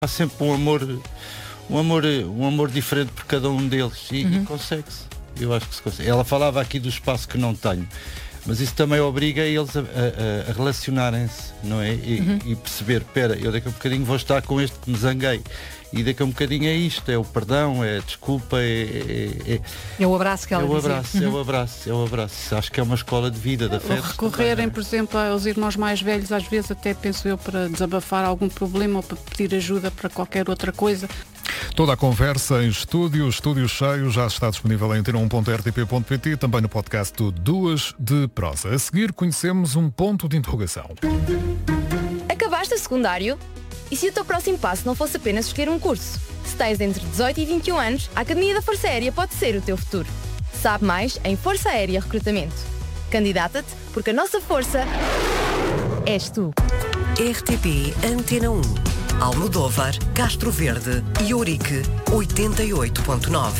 há sempre um amor diferente por cada um deles e consegue-se. Eu acho que se consegue. Ela falava aqui do espaço que não tenho, mas isso também obriga eles a relacionarem-se, não é? E perceber, espera, eu daqui a um bocadinho vou estar com este que me zanguei. E daqui a um bocadinho é isto, é o perdão, é a desculpa, é o abraço que ela dizia. É o abraço. Acho que é uma escola de vida, da festa. Recorrerem, por exemplo, aos irmãos mais velhos, às vezes até penso eu, para desabafar algum problema ou para pedir ajuda para qualquer outra coisa. Toda a conversa em estúdio cheio, já está disponível em antena1.rtp.pt, também no podcast do Duas de Prosa. A seguir conhecemos um ponto de interrogação. Acabaste o secundário? E se o teu próximo passo não fosse apenas escolher um curso? Se tens entre 18 e 21 anos, a Academia da Força Aérea pode ser o teu futuro. Sabe mais em Força Aérea Recrutamento. Candidata-te, porque a nossa força és tu. RTP Antena 1. Almodóvar, Castro Verde e Ourique 88.9.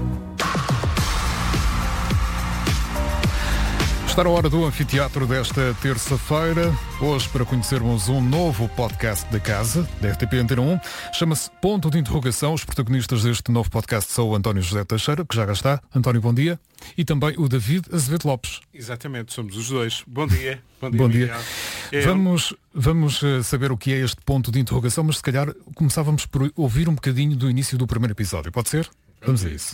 Está na hora do anfiteatro desta terça-feira. Hoje, para conhecermos um novo podcast da casa, da RTP Antena 1, chama-se Ponto de Interrogação. Os protagonistas deste novo podcast são o António José Teixeira, que já cá está. António, bom dia. E também o David Azevedo Lopes. Exatamente, somos os dois. Bom dia. Bom dia. Vamos saber o que é este ponto de interrogação, mas se calhar começávamos por ouvir um bocadinho do início do primeiro episódio. Pode ser? Vamos a isso.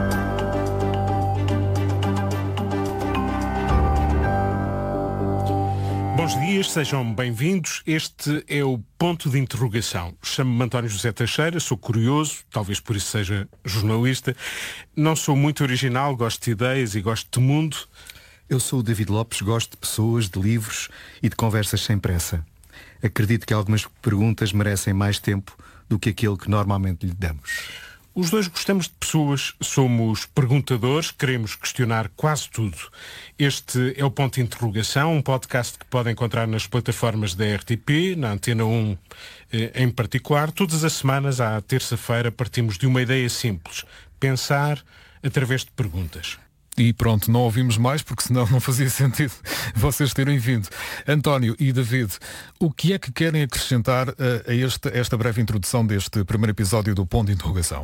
Bons dias, sejam bem-vindos. Este é o Ponto de Interrogação. Chamo-me António José Teixeira, sou curioso, talvez por isso seja jornalista. Não sou muito original, gosto de ideias e gosto de mundo. Eu sou o David Lopes, gosto de pessoas, de livros e de conversas sem pressa. Acredito que algumas perguntas merecem mais tempo do que aquele que normalmente lhe damos. Os dois gostamos de pessoas, somos perguntadores, queremos questionar quase tudo. Este é o Ponto de Interrogação, um podcast que pode encontrar nas plataformas da RTP, na Antena 1 em particular. Todas as semanas, à terça-feira, partimos de uma ideia simples: pensar através de perguntas. E pronto, não ouvimos mais, porque senão não fazia sentido vocês terem vindo. António e David, o que é que querem acrescentar a esta breve introdução deste primeiro episódio do Ponto de Interrogação?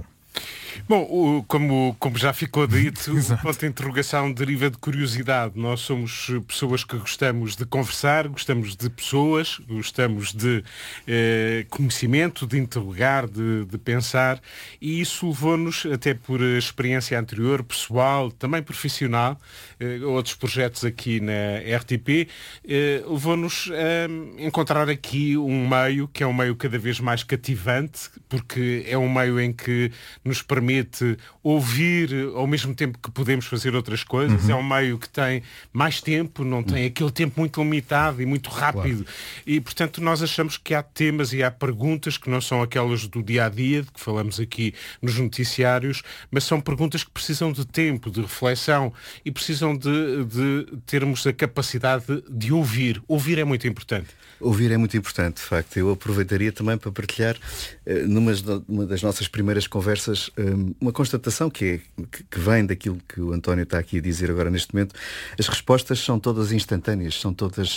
Bom, como já ficou dito, o ponto de interrogação deriva de curiosidade. Nós somos pessoas que gostamos de conversar, gostamos de pessoas, gostamos de conhecimento, de interrogar, de pensar, e isso levou-nos, até por experiência anterior, pessoal, também profissional, outros projetos aqui na RTP, levou-nos a encontrar aqui um meio que é um meio cada vez mais cativante, porque é um meio em que nos permite ouvir ao mesmo tempo que podemos fazer outras coisas. É um meio que tem mais tempo, não tem aquele tempo muito limitado e muito rápido. Claro. E, portanto, nós achamos que há temas e há perguntas que não são aquelas do dia-a-dia, de que falamos aqui nos noticiários, mas são perguntas que precisam de tempo, de reflexão e precisam de termos a capacidade de ouvir. Ouvir é muito importante. Ouvir é muito importante, de facto. Eu aproveitaria também para partilhar, numa das nossas primeiras conversas, uma constatação que vem daquilo que o António está aqui a dizer agora neste momento. As respostas são todas instantâneas, são todas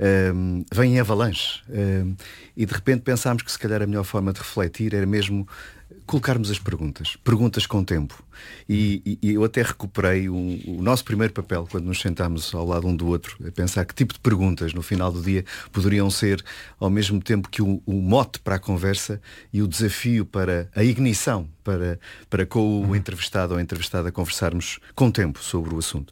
vêm em avalanche. E de repente pensámos que se calhar a melhor forma de refletir era mesmo colocarmos as perguntas com tempo. E eu até recuperei o nosso primeiro papel, quando nos sentámos ao lado um do outro, a pensar que tipo de perguntas no final do dia poderiam ser, ao mesmo tempo que o mote para a conversa e o desafio para a ignição, para com o entrevistado ou a entrevistada conversarmos com tempo sobre o assunto.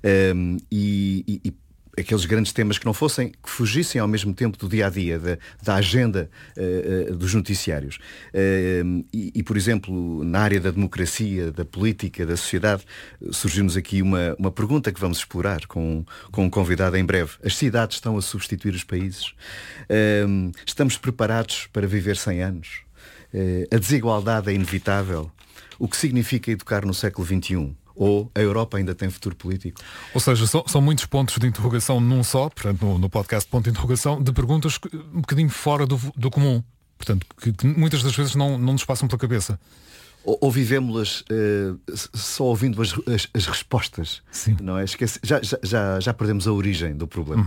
E aqueles grandes temas que fugissem ao mesmo tempo do dia-a-dia, da agenda dos noticiários. E, por exemplo, na área da democracia, da política, da sociedade, surgiu-nos aqui uma pergunta que vamos explorar com um convidado em breve. As cidades estão a substituir os países? Estamos preparados para viver 100 anos? A desigualdade é inevitável? O que significa educar no século XXI? Ou a Europa ainda tem futuro político? Ou seja, são muitos pontos de interrogação num só, portanto, no podcast Ponto de Interrogação, de perguntas um bocadinho fora do comum. Portanto, que muitas das vezes não nos passam pela cabeça. Ou vivemos-las só ouvindo as respostas. Sim. Não é? Já perdemos a origem do problema.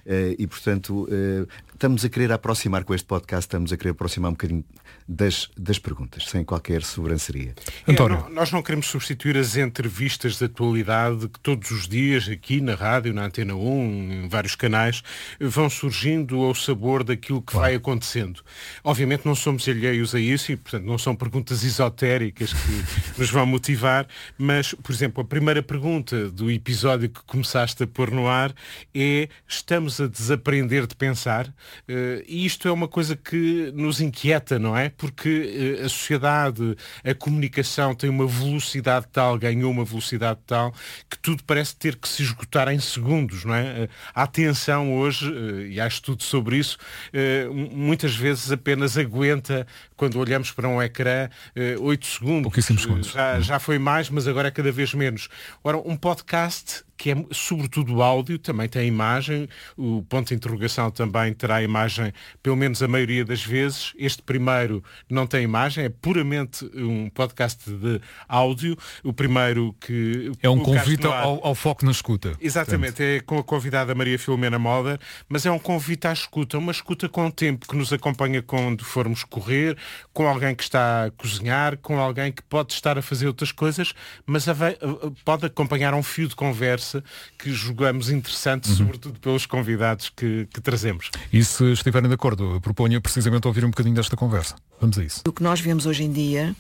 e portanto estamos a querer aproximar com este podcast, estamos a querer aproximar um bocadinho das perguntas, sem qualquer sobranceria. António. Nós não queremos substituir as entrevistas de atualidade que todos os dias aqui na rádio, na Antena 1, em vários canais, vão surgindo ao sabor daquilo que vai acontecendo. Obviamente não somos alheios a isso e, portanto, não são perguntas esotéricas que nos vão motivar, mas, por exemplo, a primeira pergunta do episódio que começaste a pôr no ar é: estamos a desaprender de pensar? E isto é uma coisa que nos inquieta, não é? Porque a sociedade, a comunicação tem uma velocidade tal, ganhou uma velocidade tal, que tudo parece ter que se esgotar em segundos, não é? A atenção hoje, e há estudo sobre isso, muitas vezes apenas aguenta, quando olhamos para um ecrã, 8 segundos. Pouquíssimos segundos. Já foi mais, mas agora é cada vez menos. Ora, um podcast, que é sobretudo áudio, também tem imagem, o ponto de interrogação também terá imagem, pelo menos a maioria das vezes. Este primeiro não tem imagem, é puramente um podcast de áudio. O primeiro que... É um convite ao foco na escuta. Exatamente, portanto. É com a convidada Maria Filomena Moller, mas é um convite à escuta, uma escuta com o tempo, que nos acompanha quando formos correr, com alguém que está a cozinhar, com alguém que pode estar a fazer outras coisas, mas pode acompanhar um fio de conversa que julgamos interessante, sobretudo pelos convidados que trazemos. E se estiverem de acordo, eu proponho precisamente ouvir um bocadinho desta conversa. Vamos a isso. O que nós vemos hoje em dia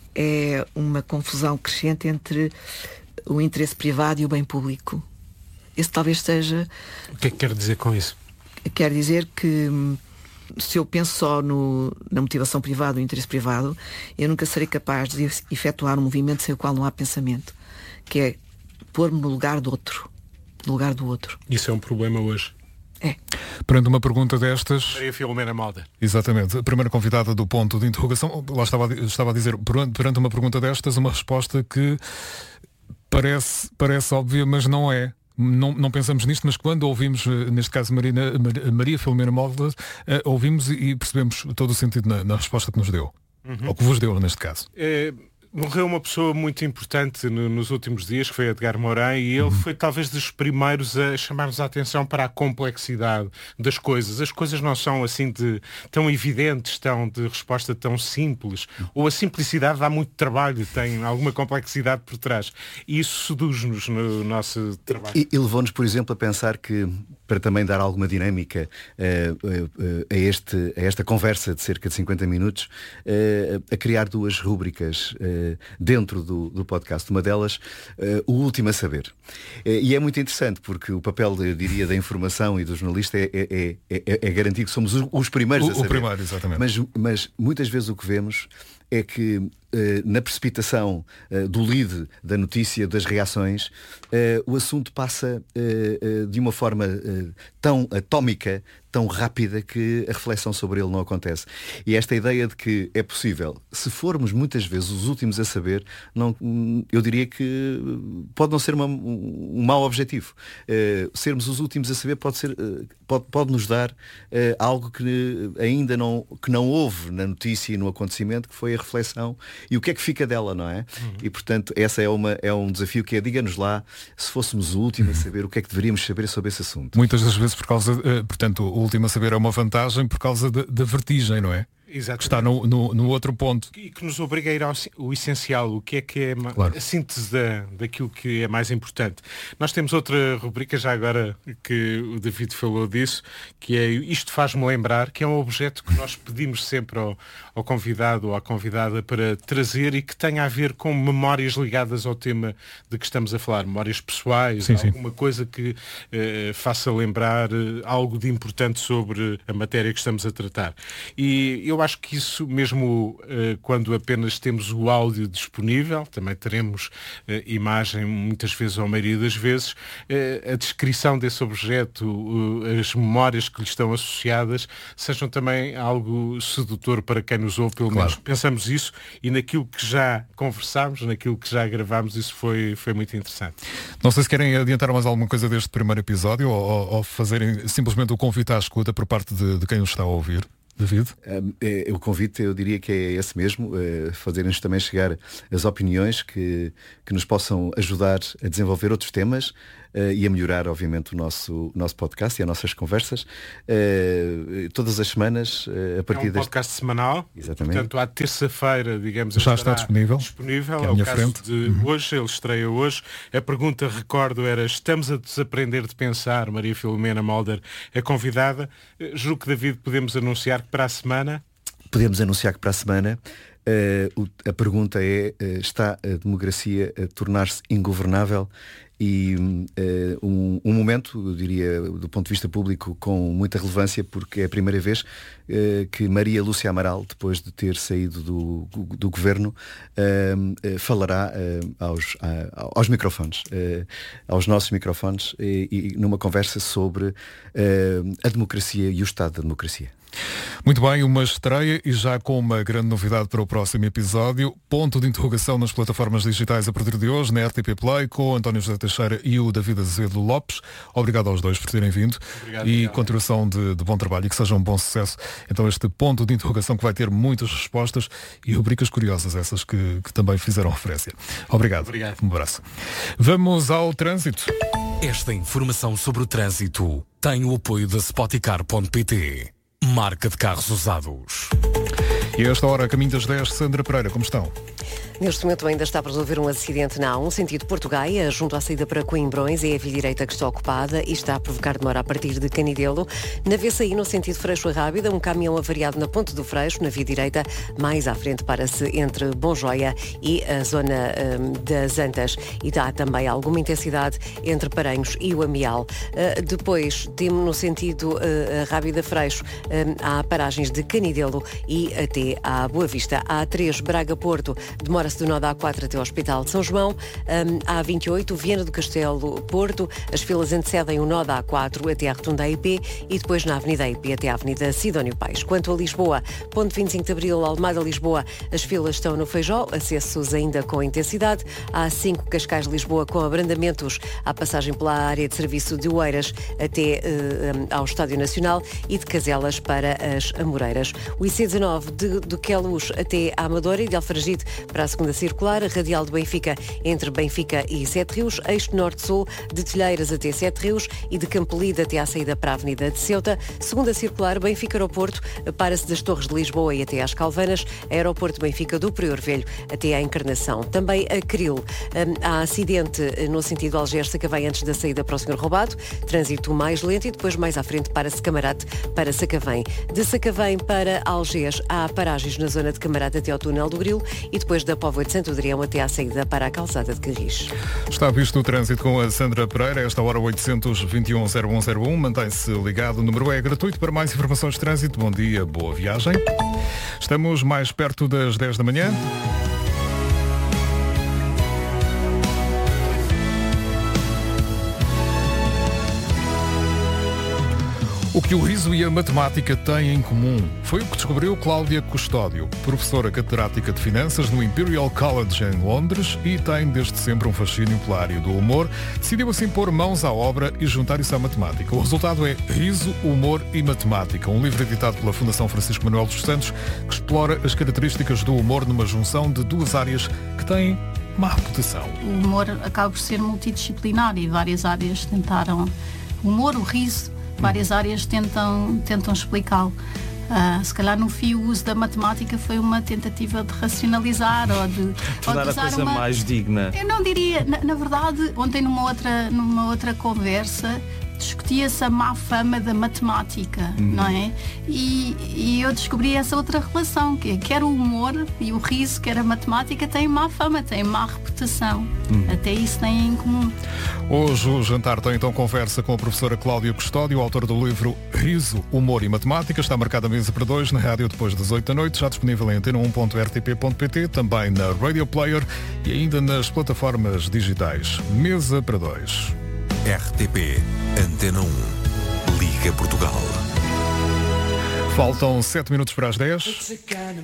é uma confusão crescente entre o interesse privado e o bem público. Esse talvez seja... O que é que quer dizer com isso? Quer dizer que se eu penso só na motivação privada, o interesse privado, eu nunca serei capaz de efetuar um movimento sem o qual não há pensamento, que é pôr-me no lugar do outro. No lugar do outro. Isso é um problema hoje. É. Perante uma pergunta destas... Maria Filomena Moller. Exatamente. A primeira convidada do ponto de interrogação, lá estava a dizer, perante uma pergunta destas, uma resposta que parece óbvia, mas não é. Não pensamos nisto, mas quando ouvimos, neste caso Maria Filomena Moller, ouvimos e percebemos todo o sentido na resposta que nos deu. Ou que vos deu, neste caso. Morreu uma pessoa muito importante nos últimos dias, que foi Edgar Morin, e ele foi talvez dos primeiros a chamar-nos a atenção para a complexidade das coisas. As coisas não são assim tão evidentes, de resposta tão simples. Ou a simplicidade dá muito trabalho, tem alguma complexidade por trás. E isso seduz-nos no nosso trabalho. E levou-nos, por exemplo, a pensar que, para também dar alguma dinâmica a esta conversa de cerca de 50 minutos, a criar duas rúbricas dentro do podcast. Uma delas, o último a saber. E é muito interessante porque o papel, eu diria, da informação e do jornalista é garantir que somos os primeiros a saber. O primeiro, exatamente. Mas muitas vezes o que vemos é que na precipitação do lead, da notícia, das reações, o assunto passa de uma forma tão atómica, tão rápida, que a reflexão sobre ele não acontece. E esta ideia de que é possível, se formos muitas vezes os últimos a saber, eu diria que pode não ser um mau objetivo. Sermos os últimos a saber pode nos dar algo que ainda não houve na notícia e no acontecimento, que foi a reflexão e o que é que fica dela, não é? E portanto essa é um desafio, que é: diga-nos lá, se fôssemos o último a saber, o que é que deveríamos saber sobre esse assunto. Muitas das vezes por causa, portanto, o último a saber é uma vantagem por causa da vertigem, não é? Exatamente. Que está no outro ponto. E que nos obriga a ir ao essencial, o que é claro, a síntese daquilo que é mais importante. Nós temos outra rubrica, já agora que o David falou disso, que é Isto Faz-me Lembrar, que é um objeto que nós pedimos sempre ao convidado ou à convidada para trazer e que tenha a ver com memórias ligadas ao tema de que estamos a falar, memórias pessoais, alguma coisa que faça lembrar algo de importante sobre a matéria que estamos a tratar. E eu acho que isso mesmo quando apenas temos o áudio disponível, também teremos imagem muitas vezes, ou a maioria das vezes, a descrição desse objeto, as memórias que lhe estão associadas, sejam também algo sedutor para quem nos ouve, pelo menos pensamos isso, e naquilo que já conversámos, naquilo que já gravámos, isso foi muito interessante. Não sei se querem adiantar mais alguma coisa deste primeiro episódio ou fazerem simplesmente o convite à escuta por parte de quem nos está a ouvir. David? O convite, eu diria que é esse mesmo, fazerem-nos também chegar as opiniões que nos possam ajudar a desenvolver outros temas e a melhorar, obviamente, o nosso podcast e as nossas conversas. Todas as semanas, a partir deste... podcast semanal. Exatamente. Portanto, à terça-feira, digamos, já está disponível. É o caso frente. de hoje, ele estreia hoje. A pergunta, recordo, era: estamos a desaprender de pensar? Maria Filomena Mulder é convidada. Julgo que, David, podemos anunciar que para a semana... Podemos anunciar que para a semana a pergunta é: está a democracia a tornar-se ingovernável? E um momento, eu diria, do ponto de vista público, com muita relevância, porque é a primeira vez que Maria Lúcia Amaral, depois de ter saído do governo, falará aos microfones, aos nossos microfones, e numa conversa sobre a democracia e o estado da democracia. Muito bem, uma estreia e já com uma grande novidade para o próximo episódio. Ponto de interrogação nas plataformas digitais a partir de hoje, na RTP Play, com o António José Teixeira e o David Azevedo Lopes. Obrigado aos dois por terem vindo. Obrigado, continuação de bom trabalho e que seja um bom sucesso. Então este ponto de interrogação que vai ter muitas respostas e rubricas curiosas, essas que também fizeram referência. Obrigado. Um abraço. Vamos ao trânsito. Esta informação sobre o trânsito tem o apoio da Spoticar.pt, marca de carros usados. E a esta hora, a caminho das 10, Sandra Pereira, como estão? Neste momento ainda está a resolver um acidente na A1, sentido Porto Gaia, junto à saída para Coimbrões. É a via direita que está ocupada e está a provocar demora a partir de Canidelo. Na VCI, no sentido Freixo a Rábida, um caminhão avariado na Ponte do Freixo, na via direita, mais à frente para-se entre Bonjoia e a zona das Antas. E há também alguma intensidade entre Paranhos e o Amial. Depois, temos no sentido Rábida Freixo, há paragens de Canidelo e até à Boa Vista. A A3 Braga-Porto, demora-se do nó da A4 até ao Hospital de São João. A A28, Viana do Castelo, Porto. As filas antecedem o nó da A4 até à Rotunda AIP e depois na Avenida AIP até à Avenida Sidónio Paes. Quanto a Lisboa, ponto 25 de Abril, Almada, Lisboa, as filas estão no Feijó, acessos ainda com intensidade. A A5, Cascais, Lisboa, com abrandamentos à passagem pela área de serviço de Oeiras até ao Estádio Nacional e de Caselas para as Amoreiras. O IC19 de Queluz até à Amadora e de Alfragide para a segunda circular, a radial de Benfica entre Benfica e Sete Rios, eixo norte-sul de Telheiras até Sete Rios e de Campolide até à saída para a Avenida de Ceuta. Segunda circular, Benfica-Aeroporto, para-se das Torres de Lisboa e até às Calvanas, Aeroporto Benfica do Prior Velho até à Encarnação. Também a Cril. Há acidente no sentido Algés-Sacavém antes da saída para o Senhor Roubado, trânsito mais lento e depois mais à frente para Camarate, para Sacavém. De Sacavém para Algés há paragens na zona de Camarate até ao túnel do Grilo e depois da Póvoa de Santo Adrião até à saída para a calçada de Carris. Está visto o trânsito com a Sandra Pereira. Esta hora 821-0101. Mantém-se ligado. O número é gratuito. Para mais informações de trânsito, bom dia, boa viagem. Estamos mais perto das 10 da manhã. O que o riso e a matemática têm em comum foi o que descobriu Cláudia Custódio, professora catedrática de Finanças no Imperial College em Londres e tem desde sempre um fascínio pela área do humor. Decidiu assim pôr mãos à obra e juntar isso à matemática. O resultado é Riso, Humor e Matemática, um livro editado pela Fundação Francisco Manuel dos Santos que explora as características do humor numa junção de duas áreas que têm má reputação. O humor acaba por ser multidisciplinar e várias áreas tentaram. O humor, o riso, várias áreas tentam explicá-lo. Se calhar no fim o uso da matemática foi uma tentativa de racionalizar ou de tornar a coisa mais digna. Eu não diria, na verdade, ontem numa outra conversa discutia-se a má fama da matemática, não é? E eu descobri essa outra relação, que quer o humor e o riso, quer a matemática, têm má fama, têm má reputação. Até isso têm em comum. Hoje o jantar tem então conversa com a professora Cláudia Custódio, autora do livro Riso, Humor e Matemática. Está marcada a mesa para 2 na rádio depois das 8 da noite, já disponível em antena1.rtp.pt, também na Radio Player e ainda nas plataformas digitais. Mesa para 2. RTP Antena 1. Liga Portugal. Faltam 7 minutos para as 10.